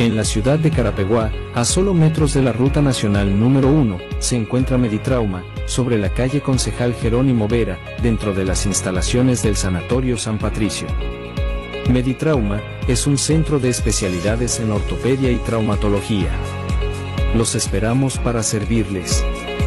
En la ciudad de Carapeguá, a solo metros de la ruta nacional número 1, se encuentra Meditrauma, sobre la calle Concejal Jerónimo Vera, dentro de las instalaciones del Sanatorio San Patricio. Meditrauma es un centro de especialidades en ortopedia y traumatología. Los esperamos para servirles.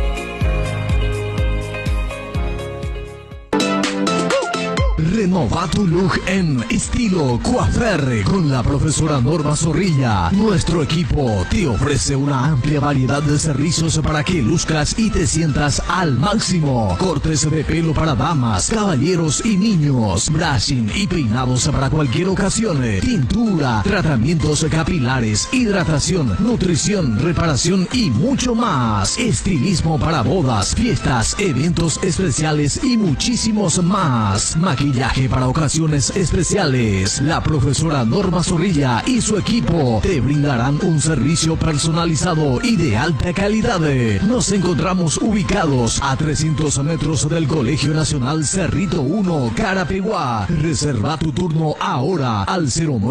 Renova tu look en estilo coafer con la profesora Norma Zorrilla. Nuestro equipo te ofrece una amplia variedad de servicios para que luzcas y te sientas al máximo. Cortes de pelo para damas, caballeros y niños, brushing y peinados para cualquier ocasión, tintura, tratamientos capilares, hidratación, nutrición, reparación y mucho más. Estilismo para bodas, fiestas, eventos especiales y muchísimos más. Maquillaje para ocasiones especiales. La profesora Norma Zorrilla y su equipo te brindarán un servicio personalizado y de alta calidad. Nos encontramos ubicados a 300 metros del Colegio Nacional Cerrito 1, Carapeguá. Reserva tu turno ahora al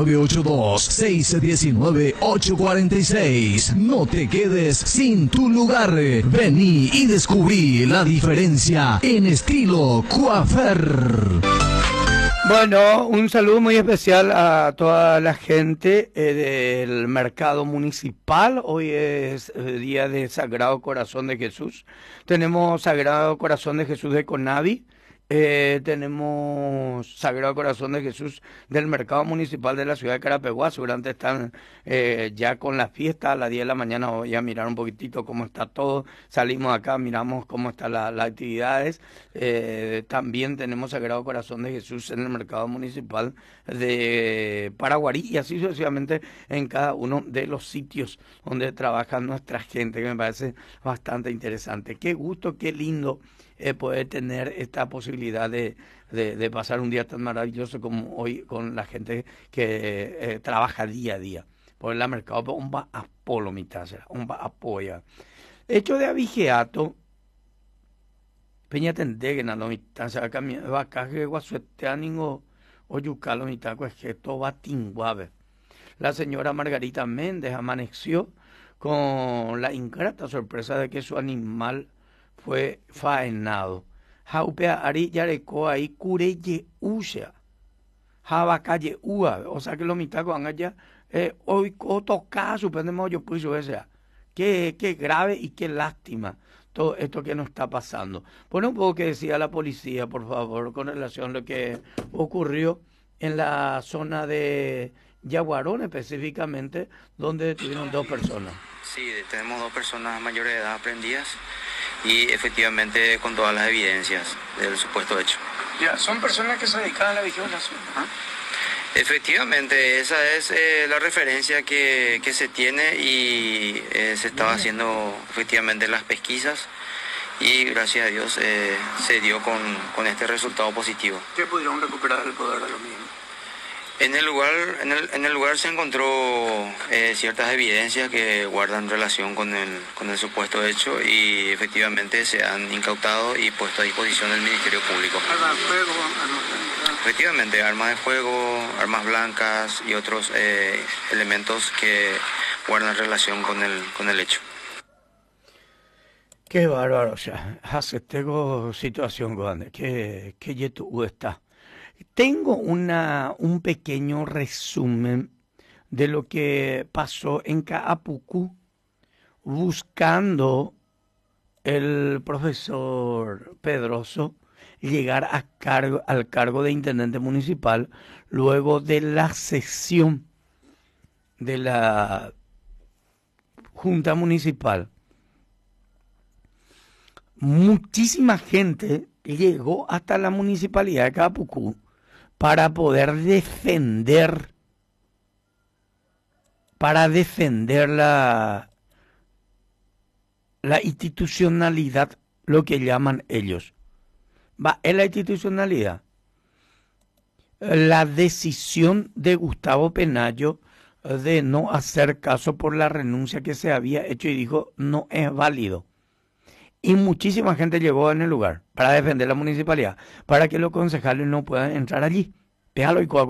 0982-619-846. No te quedes sin tu lugar. Vení y descubrí la diferencia en estilo coafer. Bueno, un saludo muy especial a toda la gente del mercado municipal. Hoy es día de Sagrado Corazón de Jesús. Tenemos Sagrado Corazón de Jesús de Conavi. Tenemos Sagrado Corazón de Jesús del mercado municipal de la ciudad de Carapeguá. Seguramente están ya con la fiesta. A las 10 de la mañana voy a mirar un poquitito cómo está todo. Salimos acá, miramos cómo están las actividades. También tenemos Sagrado Corazón de Jesús en el mercado municipal de Paraguarí y así sucesivamente en cada uno de los sitios donde trabaja nuestra gente, que me parece bastante interesante. Qué gusto, qué lindo poder tener esta posibilidad de pasar un día tan maravilloso como hoy con la gente que trabaja día a día. Por el mercado, un va a polo mitad, un va a apoya. Hecho de abigeato, peña tende que na lo mitad, se va a caje guasuete aningo o yucalo mitad, pues que todo va tinguave. La señora Margarita Méndez amaneció con la ingrata sorpresa de que su animal fue faenado. Jaupea ari yareco ahí cureye usha. Jabacalle ua. O sea que lo mitad con allá hoy toca suspendemos yo pues sea. Qué grave y qué lástima todo esto que nos está pasando. Pone un poco que decía la policía, por favor, con relación a lo que ocurrió en la zona de Yaguarón específicamente, donde detuvieron 2 personas. Sí, tenemos 2 personas mayores de edad aprendidas y efectivamente con todas las evidencias del supuesto hecho. Ya, son personas que se dedican a la vigilancia. ¿Ah? Efectivamente, esa es la referencia que se tiene y se estaba haciendo efectivamente las pesquisas y gracias a Dios se dio con este resultado positivo. ¿Qué pudieron recuperar del poder de los mismos? En el lugar se encontró ciertas evidencias que guardan relación con el supuesto hecho y efectivamente se han incautado y puesto a disposición del Ministerio Público. ¿Armas de fuego? Efectivamente, armas de fuego, armas blancas y otros elementos que guardan relación con el hecho. Qué bárbaro, o sea, hace tengo situación grande, que yetu está. Tengo un pequeño resumen de lo que pasó en Caapucu buscando el profesor Pedroso llegar al cargo de intendente municipal luego de la sesión de la Junta Municipal. Muchísima gente llegó hasta la municipalidad de Caapucu para poder defender la institucionalidad, lo que llaman ellos. Es la institucionalidad. La decisión de Gustavo Penayo de no hacer caso por la renuncia que se había hecho y dijo no es válido. Y muchísima gente llegó en el lugar para defender la municipalidad, para que los concejales no puedan entrar allí. Péjalo y